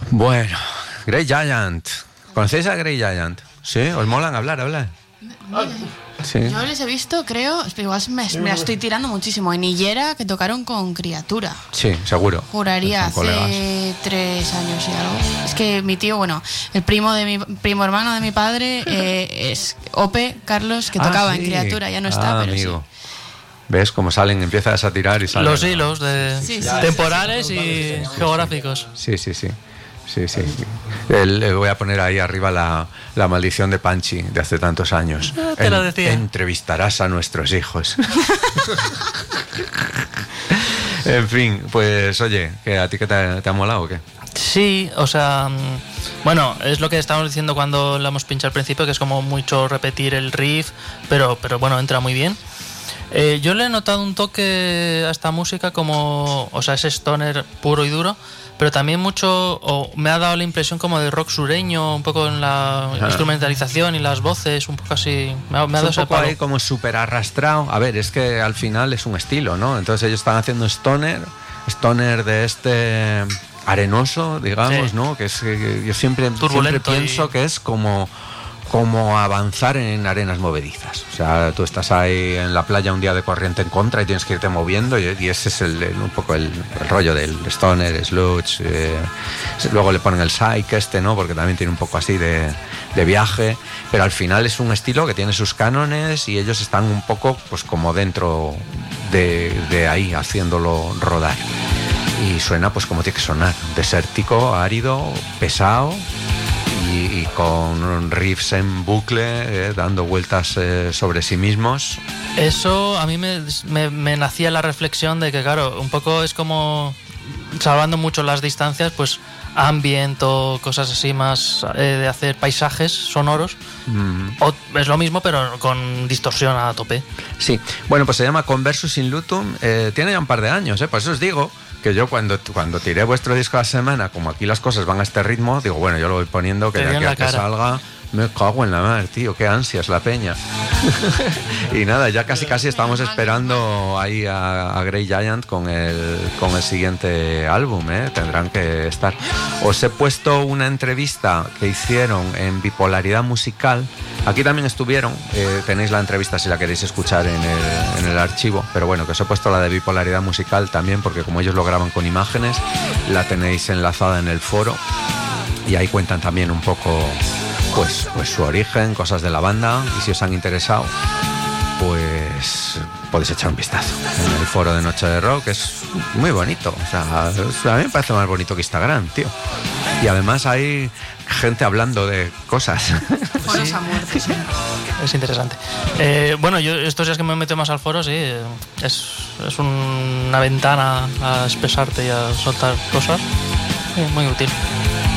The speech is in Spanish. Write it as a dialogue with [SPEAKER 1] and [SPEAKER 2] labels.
[SPEAKER 1] Bueno, Grey Giant. ¿Conocéis a Grey Giant? ¿Sí? ¿Os molan hablar? Sí.
[SPEAKER 2] Yo les he visto, creo, igual me la estoy tirando muchísimo, en Illera, que tocaron con Criatura.
[SPEAKER 1] Sí, seguro.
[SPEAKER 2] Juraría,
[SPEAKER 1] Son colegas.
[SPEAKER 2] hace 3 años y algo. Es que mi tío, bueno, el primo hermano de mi padre es Ope, Carlos, que tocaba
[SPEAKER 1] sí.
[SPEAKER 2] en Criatura, ya no está, pero
[SPEAKER 1] amigo.
[SPEAKER 2] sí.
[SPEAKER 1] ¿Ves cómo salen? Empiezas a tirar y salen.
[SPEAKER 3] Los hilos temporales y geográficos.
[SPEAKER 1] Sí. Le voy a poner ahí arriba la maldición de Panchi de hace tantos años.
[SPEAKER 3] Te lo decía.
[SPEAKER 1] Entrevistarás a nuestros hijos. En fin, pues oye, ¿a ti qué te ha molado o qué?
[SPEAKER 3] Sí, o sea, bueno, es lo que estábamos diciendo cuando la hemos pinchado al principio, que es como mucho repetir el riff, pero bueno, entra muy bien. Yo le he notado un toque a esta música como, o sea, ese stoner puro y duro, pero también mucho, me ha dado la impresión como de rock sureño, un poco en la instrumentalización y las voces, un poco así, me ha dado ese
[SPEAKER 1] un poco
[SPEAKER 3] palo.
[SPEAKER 1] ahí como súper arrastrado. A ver, es que al final es un estilo, ¿no? Entonces ellos están haciendo stoner de este arenoso, digamos,
[SPEAKER 3] sí.
[SPEAKER 1] ¿no? Que es que yo siempre pienso que es como avanzar en arenas movedizas. O sea, tú estás ahí en la playa un día de corriente en contra y tienes que irte moviendo, y ese es un poco el rollo del stoner, sludge. Luego le ponen el psych ¿no? Porque también tiene un poco así de viaje, pero al final es un estilo que tiene sus cánones y ellos están un poco pues como dentro de ahí haciéndolo rodar. Y suena pues como tiene que sonar, desértico, árido, pesado, y con riffs en bucle, dando vueltas sobre sí mismos.
[SPEAKER 3] Eso a mí me nacía la reflexión de que, claro, un poco es como, salvando mucho las distancias, pues ambient o cosas así más de hacer paisajes sonoros. O es lo mismo, pero con distorsión a tope.
[SPEAKER 1] Sí, bueno, pues se llama Conversus in Lutum. Tiene ya un par de años, por eso os digo que yo cuando tiré vuestro disco a la semana, como aquí las cosas van a este ritmo, digo, bueno, yo lo voy poniendo, que de aquí a que salga, me cago en la madre, tío, qué ansias la peña. Y nada, ya casi estamos esperando ahí a Grey Giant con el siguiente álbum, tendrán que estar. Os he puesto una entrevista que hicieron en Bipolaridad Musical. Aquí también estuvieron, tenéis la entrevista si la queréis escuchar en el archivo, pero bueno, que os he puesto la de Bipolaridad Musical también, porque como ellos lo graban con imágenes, la tenéis enlazada en el foro, y ahí cuentan también un poco pues su origen, cosas de la banda, y si os han interesado, pues podéis echar un vistazo en el foro de Noche de Rock. Es muy bonito, o sea, a mí me parece más bonito que Instagram, tío. Y además hay gente hablando de cosas.
[SPEAKER 2] Foros a muerte, sí.
[SPEAKER 3] Es interesante. Bueno, yo estos días que me meto más al foro, sí, es una ventana a expresarte y a soltar cosas. Muy útil.